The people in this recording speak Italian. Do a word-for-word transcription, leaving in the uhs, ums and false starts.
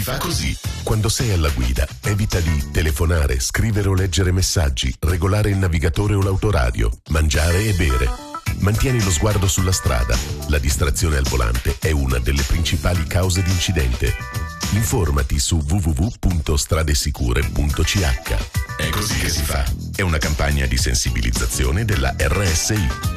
fa così. Quando sei alla guida, evita di telefonare, scrivere o leggere messaggi, regolare il navigatore o l'autoradio, mangiare e bere. Mantieni lo sguardo sulla strada. La distrazione al volante è una delle principali cause di incidente. Informati su w w w punto stradesicure punto c h. È così che si fa. È una campagna di sensibilizzazione della R S I.